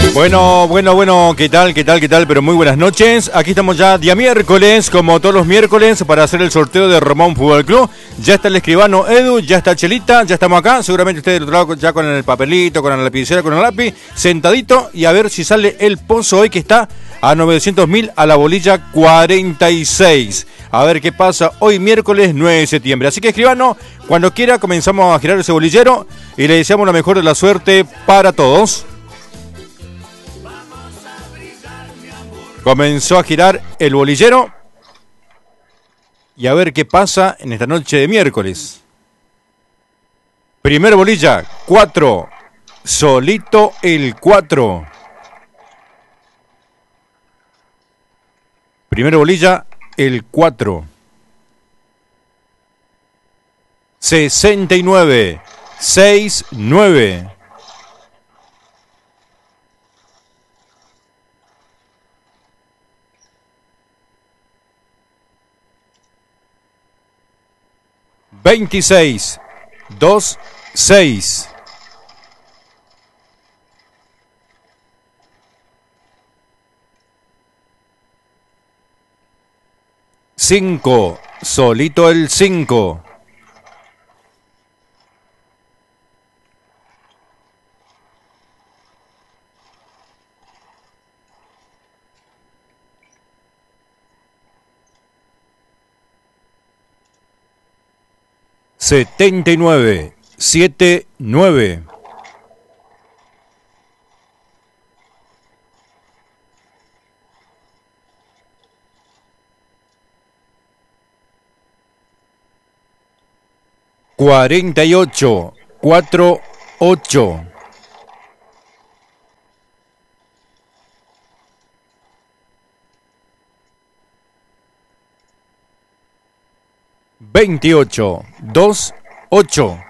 Bueno, ¿qué tal? Pero muy buenas noches. Aquí estamos ya día miércoles, como todos los miércoles, para hacer el sorteo de Román Fútbol Club. Ya está el escribano Edu, ya está Chelita, ya estamos acá. Seguramente ustedes del otro lado ya con el papelito, con la lapicera, con el lápiz, sentadito. Y a ver si sale el pozo hoy que está a 900.000 a la bolilla 46. A ver qué pasa hoy miércoles 9 de septiembre. Así que escribano, cuando quiera comenzamos a girar ese bolillero y le deseamos la mejor de la suerte para todos. Comenzó a girar el bolillero y a ver qué pasa en esta noche de miércoles. Primer bolilla, 4, solito el 4. Primer bolilla, el 4. 69, 69. 26, 2, 6. 5, solito el 5. 79, 7, 9. 48, 4, 8. 28, 2, 8.